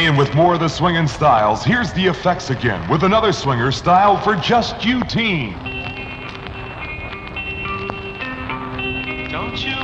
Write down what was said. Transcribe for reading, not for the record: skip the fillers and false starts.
in with more of the swinging styles, here's the effects again with another swinger style for just you teen. Don't you